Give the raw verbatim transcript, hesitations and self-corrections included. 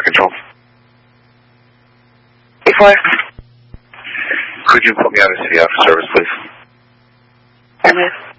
control. Before? Could you put me on a city after service, please? Yes.